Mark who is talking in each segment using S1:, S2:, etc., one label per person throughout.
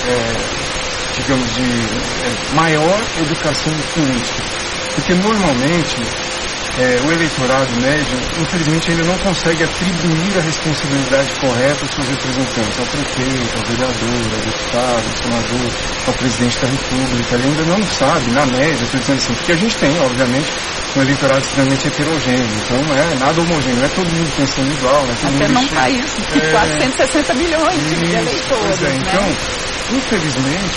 S1: digamos, de maior educação política. Porque normalmente o eleitorado médio, infelizmente, ainda não consegue atribuir a responsabilidade correta aos seus representantes, ao prefeito, ao vereador, ao deputado, ao senador, ao presidente da República. Ele ainda não sabe, na média, estou dizendo assim, porque a gente tem, obviamente, um eleitorado extremamente heterogêneo, então não é nada homogêneo, não é todo mundo pensando igual, né?
S2: Até num país de 460 milhões de eleitores,
S1: né? Então, infelizmente,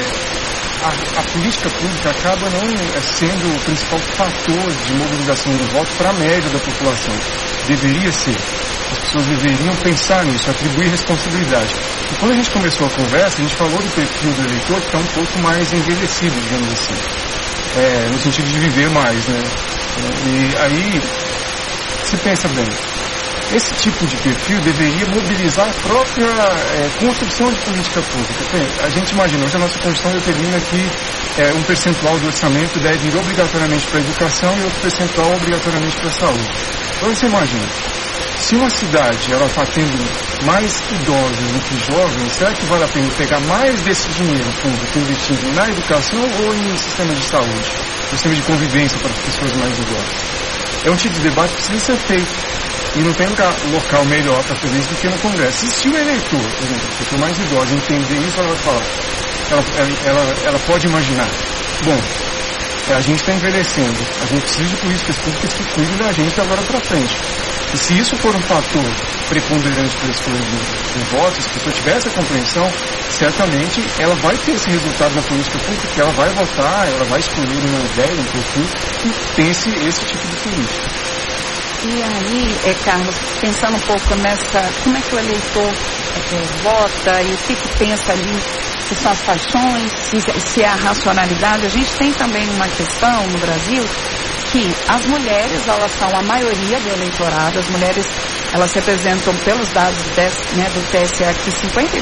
S1: a política pública acaba não sendo o principal fator de mobilização do voto para a média da população. Deveria ser. As pessoas deveriam pensar nisso, atribuir responsabilidade. E quando a gente começou a conversa, a gente falou do perfil do eleitor que está um pouco mais envelhecido, digamos assim. No sentido de viver mais, né? E aí, se pensa bem, esse tipo de perfil deveria mobilizar a própria construção de política pública. A gente imagina, hoje a nossa Constituição determina que um percentual do orçamento deve ir obrigatoriamente para a educação e outro percentual obrigatoriamente para a saúde. Então você imagina, se uma cidade ela está tendo mais idosos do que jovens, será que vale a pena pegar mais desse dinheiro público investindo na educação ou em sistema de saúde, sistema de convivência para as pessoas mais idosas? É um tipo de debate que precisa ser feito. E não tem local melhor para fazer isso do que no Congresso. E se o eleitor, por exemplo, a pessoa mais idosa, entender isso, ela vai falar, ela pode imaginar, bom, a gente está envelhecendo, a gente precisa de políticas públicas que cuidem da gente agora para frente. E se isso for um fator preponderante para a escolha do voto, se a pessoa tiver essa compreensão, certamente ela vai ter esse resultado na política pública, que ela vai votar, ela vai escolher uma ideia, um perfil que pense esse tipo de política.
S2: E aí, Carlos, pensando um pouco nessa, como é que o eleitor vota e o que pensa ali, se são as paixões, se é a racionalidade. A gente tem também uma questão no Brasil que as mulheres, elas são a maioria do eleitorado, as mulheres, elas representam, pelos dados do TSE aqui,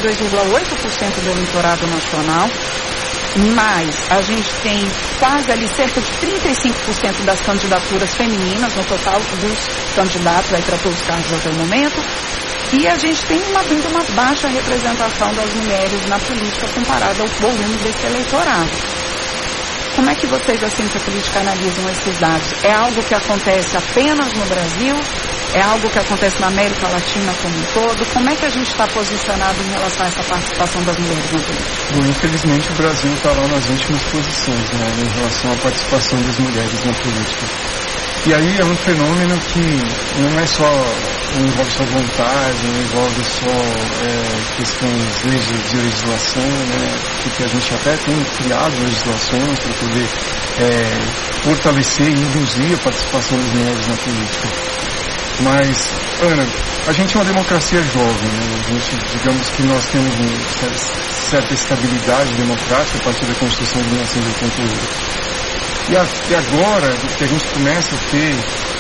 S2: 52,8% do eleitorado nacional. Mas a gente tem quase ali cerca de 35% das candidaturas femininas no total dos candidatos aí para todos os cargos até o momento. E a gente tem uma baixa representação das mulheres na política comparada ao volume desse eleitorado. Como é que vocês, da ciência política, analisam esses dados? É algo que acontece apenas no Brasil? É algo que acontece na América Latina como um todo? Como é que a gente está posicionado em relação a essa participação das mulheres na política?
S1: Bom, infelizmente o Brasil está lá nas últimas posições, né, em relação à participação das mulheres na política. E aí é um fenômeno que não é só, não envolve só vontade, não envolve só questões de legislação, né, porque a gente até tem criado legislações para poder fortalecer e induzir a participação das mulheres na política. Mas, Ana, a gente é uma democracia jovem, né? A gente, digamos que nós temos uma certa estabilidade democrática a partir da Constituição de 1988. E agora que a gente começa a ter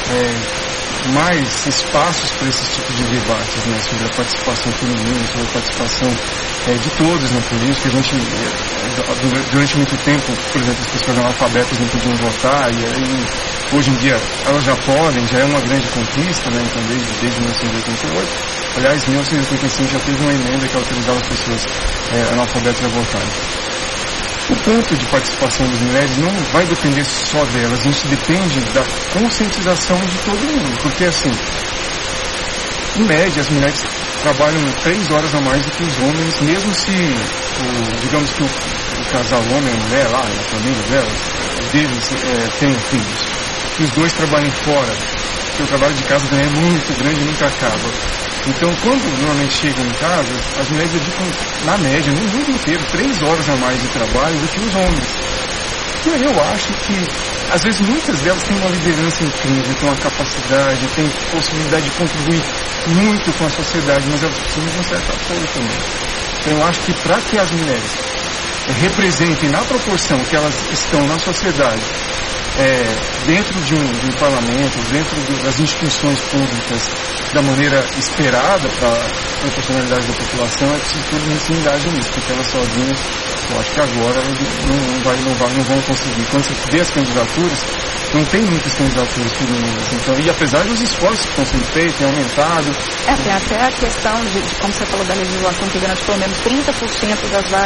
S1: mais espaços para esse tipo de debates, né, sobre a participação feminina, sobre a participação de todos na política. A gente, durante muito tempo, por exemplo, as pessoas analfabetas não podiam votar, e aí, hoje em dia elas já podem, já é uma grande conquista, né, então desde 1988. Aliás, em 1985 já teve uma emenda que autorizava as pessoas analfabetas a votarem. O ponto de participação das mulheres não vai depender só delas, a gente depende da conscientização de todo mundo, porque assim, em média as mulheres trabalham 3 horas a mais do que os homens, mesmo se, digamos que o casal homem e mulher lá, na família dela, deles tenham filhos, que os dois trabalhem fora, porque o trabalho de casa também é muito grande e nunca acaba. Então, quando normalmente chegam em casa, as mulheres dedicam, na média, no mundo inteiro, 3 horas a mais de trabalho do que os homens. E aí eu acho que, às vezes, muitas delas têm uma liderança incrível, têm uma capacidade, têm possibilidade de contribuir muito com a sociedade, mas elas precisam de um certo apoio também. Então, eu acho que para que as mulheres representem na proporção que elas estão na sociedade, dentro de um parlamento, dentro das instituições públicas, da maneira esperada para a proporcionalidade da população, é preciso que todo mundo se engaje nisso, porque elas sozinhas, eu acho que agora não vão conseguir. Quando você vê as candidaturas, não tem muitas candidaturas femininas. Então, e apesar dos esforços que estão sendo feitos, tem aumentado.
S2: Tem até a questão de, como você falou, da legislação que garante pelo menos 30% das vagas